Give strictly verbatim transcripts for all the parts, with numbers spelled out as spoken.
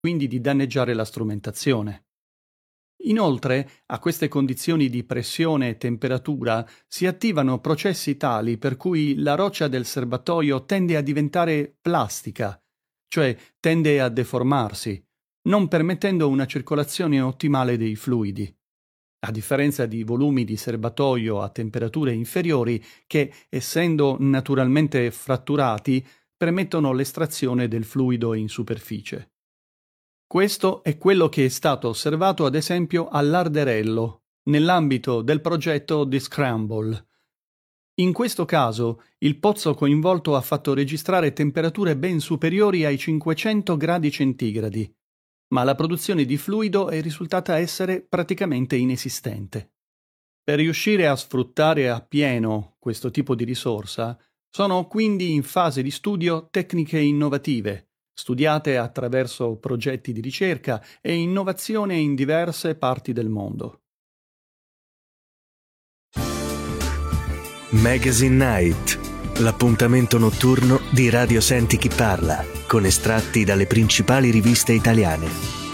quindi di danneggiare la strumentazione. Inoltre, a queste condizioni di pressione e temperatura si attivano processi tali per cui la roccia del serbatoio tende a diventare plastica, cioè tende a deformarsi, non permettendo una circolazione ottimale dei fluidi. A differenza di volumi di serbatoio a temperature inferiori che, essendo naturalmente fratturati, permettono l'estrazione del fluido in superficie. Questo è quello che è stato osservato ad esempio all'Arderello, nell'ambito del progetto The Scramble. In questo caso, il pozzo coinvolto ha fatto registrare temperature ben superiori ai cinquecento gradi centigradi, ma la produzione di fluido è risultata essere praticamente inesistente. Per riuscire a sfruttare appieno questo tipo di risorsa, sono quindi in fase di studio tecniche innovative, studiate attraverso progetti di ricerca e innovazione in diverse parti del mondo. Magazine Night, l'appuntamento notturno di Radio Senti Chi Parla, con estratti dalle principali riviste italiane.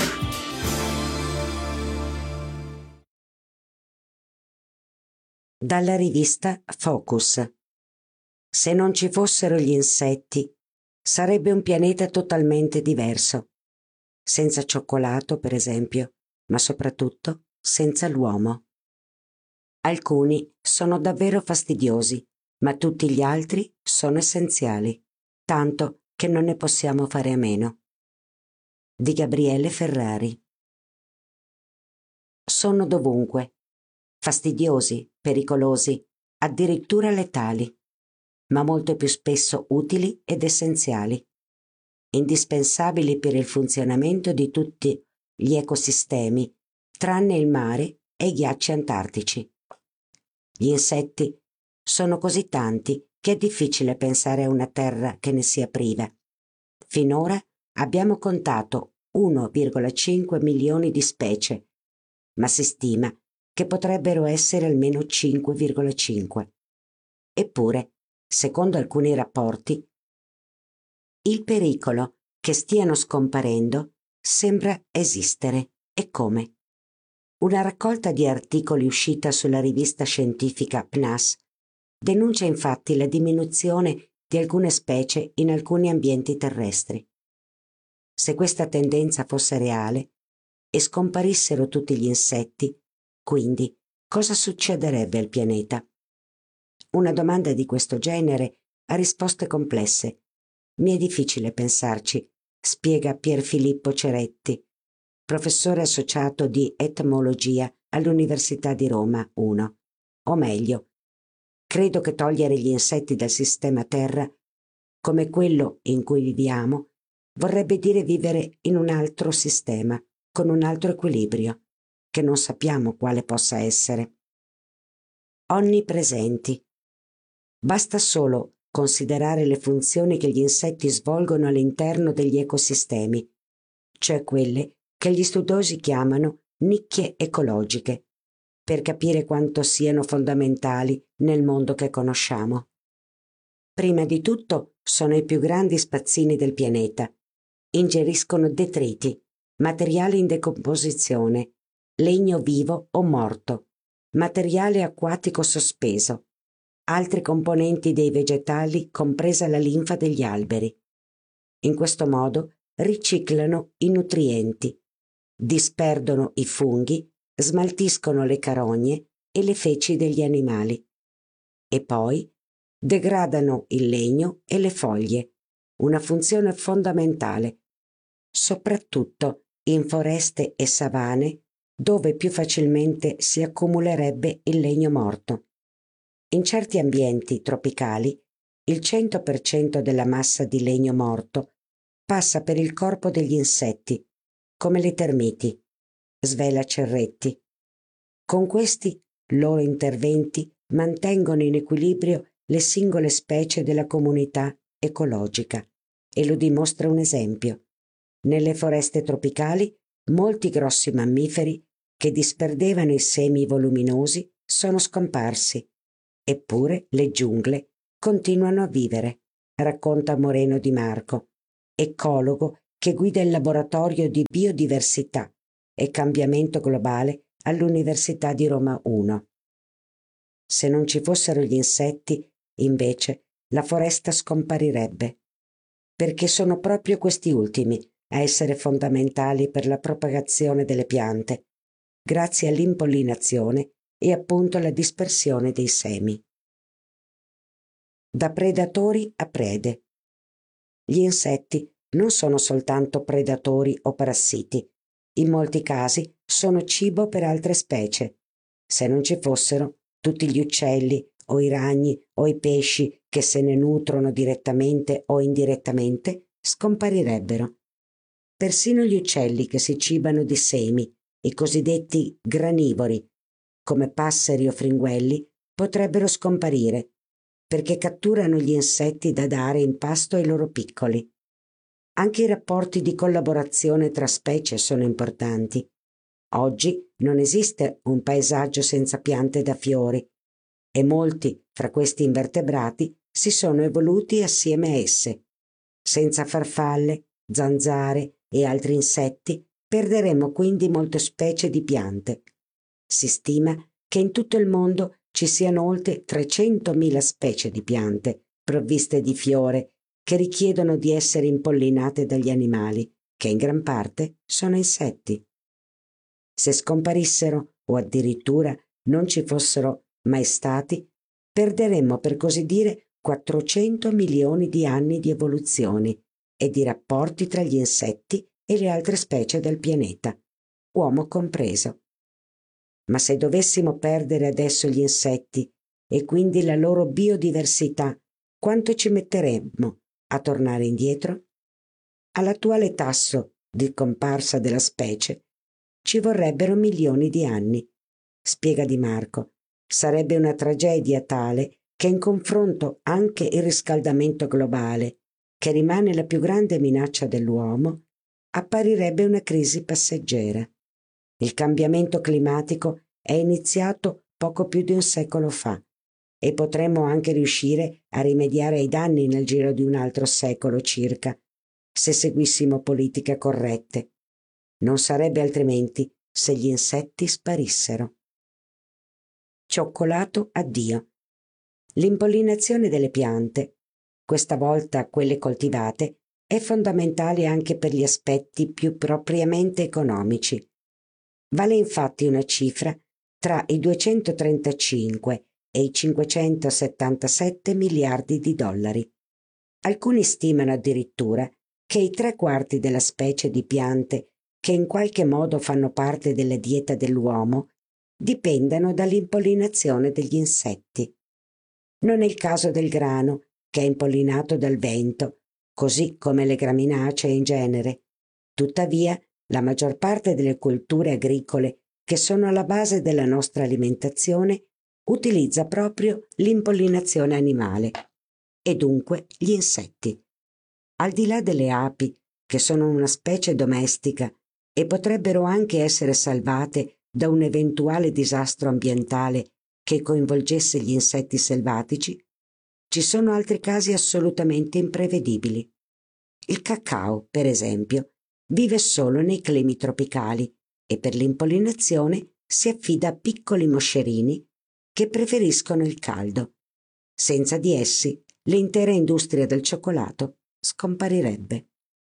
Dalla rivista Focus. Se non ci fossero gli insetti, sarebbe un pianeta totalmente diverso, senza cioccolato, per esempio, ma soprattutto senza l'uomo. Alcuni sono davvero fastidiosi, ma tutti gli altri sono essenziali, tanto che non ne possiamo fare a meno. Di Gabriele Ferrari. Sono dovunque, fastidiosi, pericolosi, addirittura letali, ma molto più spesso utili ed essenziali, indispensabili per il funzionamento di tutti gli ecosistemi, tranne il mare e i ghiacci antartici. Gli insetti sono così tanti che è difficile pensare a una terra che ne sia priva. Finora abbiamo contato uno virgola cinque milioni di specie, ma si stima che potrebbero essere almeno cinque virgola cinque. Eppure, secondo alcuni rapporti, il pericolo che stiano scomparendo sembra esistere. E come? Una raccolta di articoli uscita sulla rivista scientifica P N A S denuncia infatti la diminuzione di alcune specie in alcuni ambienti terrestri. Se questa tendenza fosse reale e scomparissero tutti gli insetti, quindi cosa succederebbe al pianeta? Una domanda di questo genere ha risposte complesse. Mi è difficile pensarci, spiega Pierfilippo Ceretti, professore associato di etmologia all'Università di Roma uno. O meglio, credo che togliere gli insetti dal sistema Terra, come quello in cui viviamo, vorrebbe dire vivere in un altro sistema, con un altro equilibrio, che non sappiamo quale possa essere. Onnipresenti. Basta solo considerare le funzioni che gli insetti svolgono all'interno degli ecosistemi, cioè quelle che gli studiosi chiamano nicchie ecologiche, per capire quanto siano fondamentali nel mondo che conosciamo. Prima di tutto sono i più grandi spazzini del pianeta. Ingeriscono detriti, materiale in decomposizione, legno vivo o morto, materiale acquatico sospeso, altri componenti dei vegetali, compresa la linfa degli alberi. In questo modo riciclano i nutrienti, disperdono i funghi, smaltiscono le carogne e le feci degli animali e poi degradano il legno e le foglie, una funzione fondamentale, soprattutto in foreste e savane dove più facilmente si accumulerebbe il legno morto. In certi ambienti tropicali il cento per cento della massa di legno morto passa per il corpo degli insetti, come le termiti, svela Cerretti. Con questi loro interventi mantengono in equilibrio le singole specie della comunità ecologica e lo dimostra un esempio. Nelle foreste tropicali molti grossi mammiferi che disperdevano i semi voluminosi sono scomparsi, eppure le giungle continuano a vivere, racconta Moreno Di Marco, ecologo che guida il laboratorio di biodiversità e cambiamento globale all'Università di Roma uno. Se non ci fossero gli insetti, invece, la foresta scomparirebbe, perché sono proprio questi ultimi a essere fondamentali per la propagazione delle piante, grazie all'impollinazione e appunto alla dispersione dei semi. Da predatori a prede. Gli insetti non sono soltanto predatori o parassiti, in molti casi sono cibo per altre specie. Se non ci fossero, tutti gli uccelli o i ragni o i pesci che se ne nutrono direttamente o indirettamente scomparirebbero. Persino gli uccelli che si cibano di semi, i cosiddetti granivori, come passeri o fringuelli, potrebbero scomparire, perché catturano gli insetti da dare in pasto ai loro piccoli. Anche i rapporti di collaborazione tra specie sono importanti. Oggi non esiste un paesaggio senza piante da fiori e molti fra questi invertebrati si sono evoluti assieme a esse. Senza farfalle, zanzare e altri insetti perderemo quindi molte specie di piante. Si stima che in tutto il mondo ci siano oltre trecentomila specie di piante provviste di fiore che richiedono di essere impollinate dagli animali, che in gran parte sono insetti. Se scomparissero o addirittura non ci fossero mai stati, perderemmo per così dire quattrocento milioni di anni di evoluzioni e di rapporti tra gli insetti e le altre specie del pianeta, uomo compreso. Ma se dovessimo perdere adesso gli insetti e quindi la loro biodiversità, quanto ci metteremmo a tornare indietro? All'attuale tasso di comparsa della specie ci vorrebbero milioni di anni. Spiega Di Marco, sarebbe una tragedia tale che in confronto anche il riscaldamento globale, che rimane la più grande minaccia dell'uomo, apparirebbe una crisi passeggera. Il cambiamento climatico è iniziato poco più di un secolo fa e potremmo anche riuscire a rimediare ai danni nel giro di un altro secolo circa, se seguissimo politiche corrette. Non sarebbe altrimenti se gli insetti sparissero. Cioccolato addio. L'impollinazione delle piante, questa volta quelle coltivate, è fondamentale anche per gli aspetti più propriamente economici. Vale infatti una cifra tra i duecentotrentacinque e i cinquecentosettantasette miliardi di dollari. Alcuni stimano addirittura che i tre quarti della specie di piante che in qualche modo fanno parte della dieta dell'uomo dipendano dall'impollinazione degli insetti. Non è il caso del grano, che è impollinato dal vento, così come le graminacee in genere. Tuttavia, la maggior parte delle colture agricole che sono alla base della nostra alimentazione utilizza proprio l'impollinazione animale, e dunque gli insetti. Al di là delle api, che sono una specie domestica e potrebbero anche essere salvate da un eventuale disastro ambientale che coinvolgesse gli insetti selvatici, ci sono altri casi assolutamente imprevedibili. Il cacao, per esempio, vive solo nei climi tropicali e per l'impollinazione si affida a piccoli moscerini che preferiscono il caldo. Senza di essi, l'intera industria del cioccolato scomparirebbe.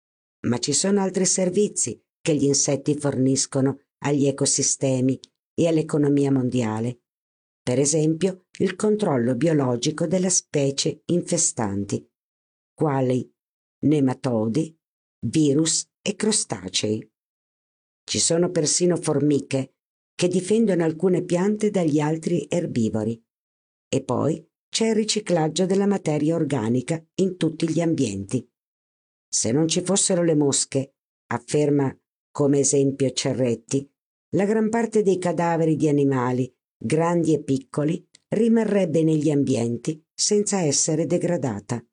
Ma ci sono altri servizi che gli insetti forniscono agli ecosistemi e all'economia mondiale. Per esempio, il controllo biologico delle specie infestanti, quali nematodi, virus e crostacei. Ci sono persino formiche che difendono alcune piante dagli altri erbivori. E poi c'è il riciclaggio della materia organica in tutti gli ambienti. Se non ci fossero le mosche, afferma come esempio Cerretti, la gran parte dei cadaveri di animali, grandi e piccoli, rimarrebbe negli ambienti senza essere degradata.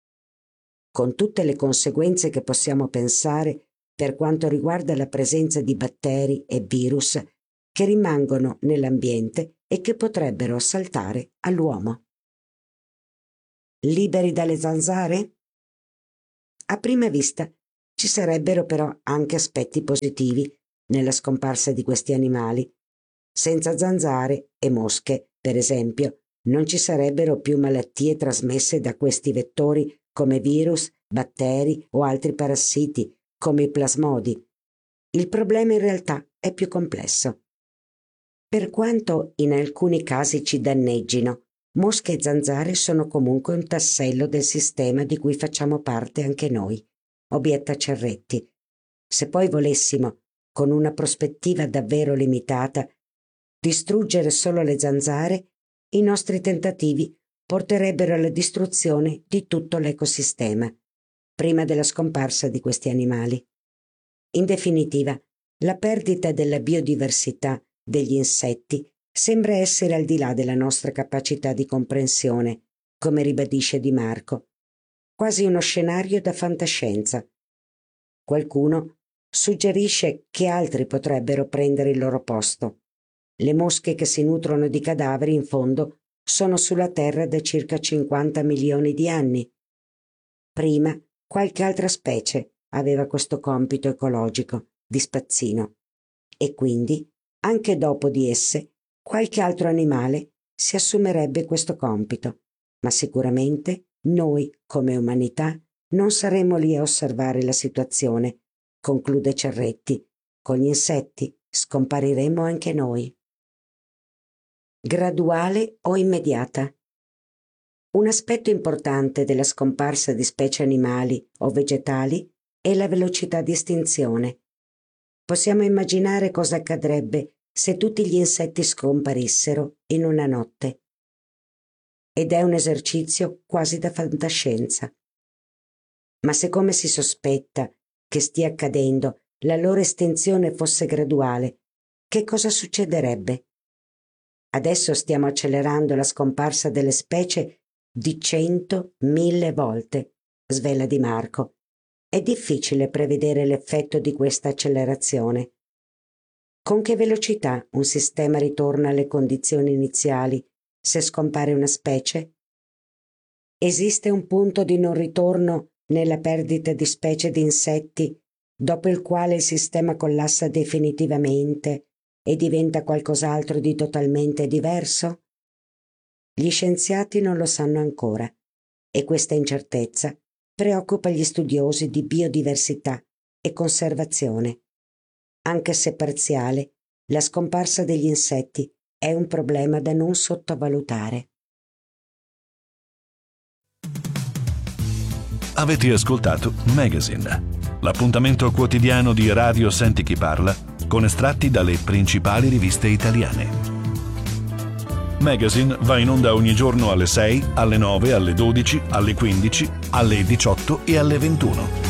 Con tutte le conseguenze che possiamo pensare per quanto riguarda la presenza di batteri e virus che rimangono nell'ambiente e che potrebbero assaltare all'uomo. Liberi dalle zanzare? A prima vista Ci sarebbero però anche aspetti positivi nella scomparsa di questi animali. Senza zanzare e mosche, per esempio, non ci sarebbero più malattie trasmesse da questi vettori come virus, batteri o altri parassiti, come i plasmodi. Il problema in realtà è più complesso. Per quanto in alcuni casi ci danneggino, mosche e zanzare sono comunque un tassello del sistema di cui facciamo parte anche noi, obietta Cerretti. Se poi volessimo, con una prospettiva davvero limitata, distruggere solo le zanzare, i nostri tentativi porterebbero alla distruzione di tutto l'ecosistema, prima della scomparsa di questi animali. In definitiva, la perdita della biodiversità degli insetti sembra essere al di là della nostra capacità di comprensione, come ribadisce Di Marco, quasi uno scenario da fantascienza. Qualcuno suggerisce che altri potrebbero prendere il loro posto. Le mosche che si nutrono di cadaveri, in fondo, sono sulla Terra da circa cinquanta milioni di anni. Prima, qualche altra specie aveva questo compito ecologico di spazzino, e quindi, anche dopo di esse, qualche altro animale si assumerebbe questo compito, ma sicuramente noi, come umanità, non saremo lì a osservare la situazione, conclude Cerretti. Con gli insetti scompariremo anche noi. Graduale o immediata? Un aspetto importante della scomparsa di specie animali o vegetali è la velocità di estinzione. Possiamo immaginare cosa accadrebbe se tutti gli insetti scomparissero in una notte. Ed è un esercizio quasi da fantascienza. Ma se, come si sospetta che stia accadendo, la loro estinzione fosse graduale, che cosa succederebbe? Adesso stiamo accelerando la scomparsa delle specie di cento, mille volte, svela Di Marco. È difficile prevedere l'effetto di questa accelerazione. Con che velocità un sistema ritorna alle condizioni iniziali se scompare una specie? Esiste un punto di non ritorno nella perdita di specie di insetti, dopo il quale il sistema collassa definitivamente e diventa qualcos'altro di totalmente diverso? Gli scienziati non lo sanno ancora, e questa incertezza preoccupa gli studiosi di biodiversità e conservazione. Anche se parziale, la scomparsa degli insetti è un problema da non sottovalutare. Avete ascoltato Magazine, l'appuntamento quotidiano di Radio Senti Chi Parla con estratti dalle principali riviste italiane. Magazine va in onda ogni giorno alle sei, alle nove, alle dodici, alle quindici, alle diciotto e alle ventuno.